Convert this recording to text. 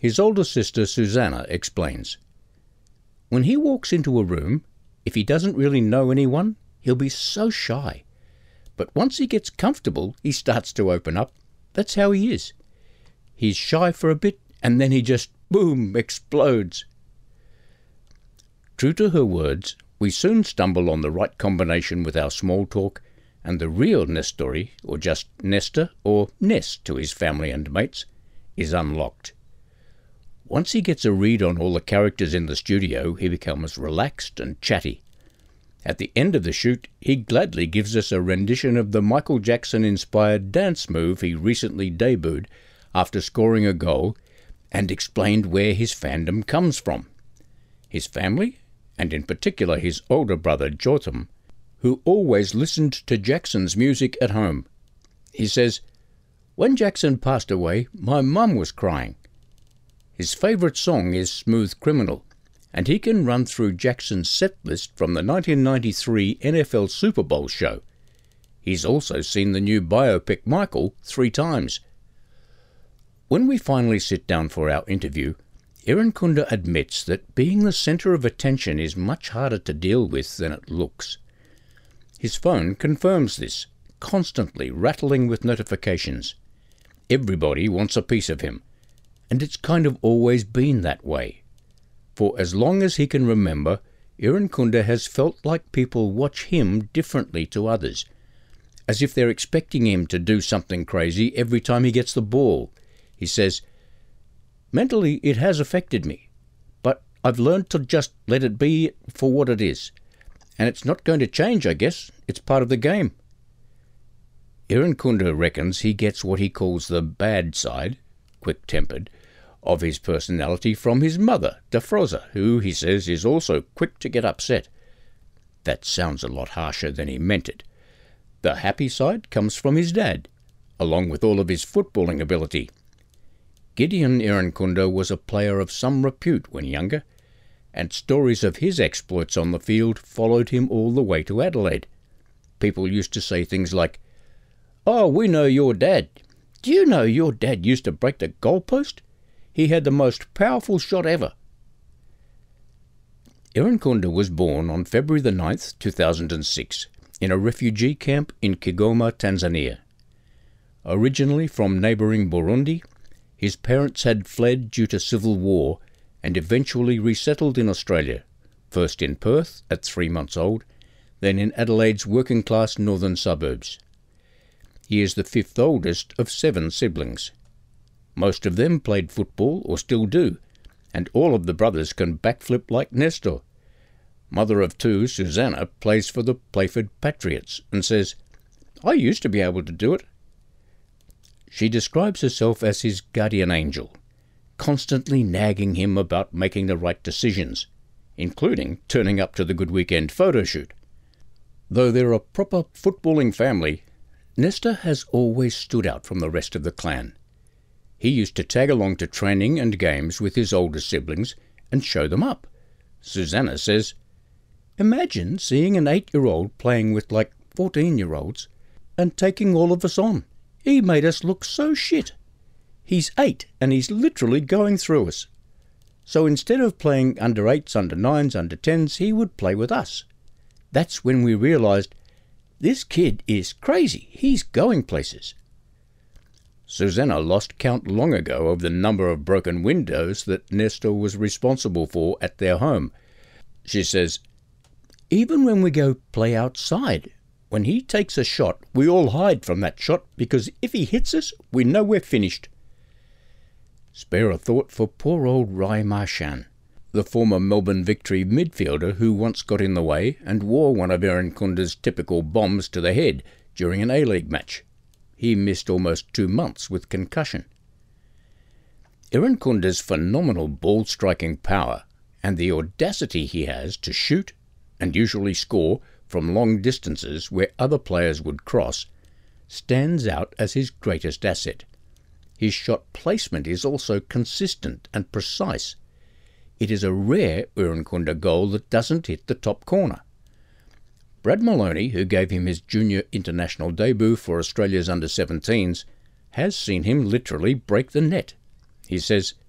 His older sister Susanna explains, "When he walks into a room, if he doesn't really know anyone, he'll be so shy. But once he gets comfortable, he starts to open up. That's how he is. He's shy for a bit, and then he just, boom, explodes." True to her words, we soon stumble on the right combination with our small talk, and the real Nestori, or just Nestor, or Ness to his family and mates, is unlocked. Once he gets a read on all the characters in the studio, he becomes relaxed and chatty. At the end of the shoot, he gladly gives us a rendition of the Michael Jackson-inspired dance move he recently debuted after scoring a goal, and explained where his fandom comes from. His family, and in particular his older brother Jotham, who always listened to Jackson's music at home. He says, "When Jackson passed away, my mum was crying." His favourite song is Smooth Criminal, and he can run through Jackson's set list from the 1993 NFL Super Bowl show. He's also seen the new biopic Michael 3 times. When we finally sit down for our interview, Irankunda admits that being the centre of attention is much harder to deal with than it looks. His phone confirms this, constantly rattling with notifications. Everybody wants a piece of him, and it's kind of always been that way. For as long as he can remember, Irankunda has felt like people watch him differently to others, as if they're expecting him to do something crazy every time he gets the ball. He says, "Mentally it has affected me, but I've learned to just let it be for what it is. And it's not going to change, I guess. It's part of the game." Irankunda reckons he gets what he calls the bad side, quick-tempered, of his personality from his mother, Dafroza, who, he says, is also quick to get upset. That sounds a lot harsher than he meant it. The happy side comes from his dad, along with all of his footballing ability. Gideon Irankunda was a player of some repute when younger, and stories of his exploits on the field followed him all the way to Adelaide. People used to say things like, "Oh, we know your dad. Do you know your dad used to break the goalpost? He had the most powerful shot ever." Irankunda was born on February the 9th, 2006, in a refugee camp in Kigoma, Tanzania. Originally from neighbouring Burundi, his parents had fled due to civil war and eventually resettled in Australia, first in Perth at 3 months old, then in Adelaide's working-class northern suburbs. He is the 5th oldest of 7 siblings. Most of them played football or still do, and all of the brothers can backflip like Nestor. Mother of 2, Susanna, plays for the Playford Patriots and says, "I used to be able to do it." She describes herself as his guardian angel, constantly nagging him about making the right decisions, including turning up to the Good Weekend photo shoot. Though they're a proper footballing family, Nestor has always stood out from the rest of the clan. He used to tag along to training and games with his older siblings and show them up. Susanna says, "Imagine seeing an 8-year-old playing with like 14-year-olds and taking all of us on. He made us look so shit. He's 8 and he's literally going through us. So instead of playing under 8s, under 9s, under 10s, he would play with us. That's when we realised, this kid is crazy. He's going places." Susanna lost count long ago of the number of broken windows that Nestor was responsible for at their home. She says, "Even when we go play outside, when he takes a shot, we all hide from that shot because if he hits us, we know we're finished." Spare a thought for poor old Rai Marchand, the former Melbourne Victory midfielder who once got in the way and wore one of Irankunda's typical bombs to the head during an A-League match. He missed almost 2 months with concussion. Irankunda's phenomenal ball-striking power and the audacity he has to shoot, and usually score, from long distances where other players would cross, stands out as his greatest asset. His shot placement is also consistent and precise. It is a rare Irankunda goal that doesn't hit the top corner. Brad Maloney, who gave him his junior international debut for Australia's under-17s, has seen him literally break the net. He says,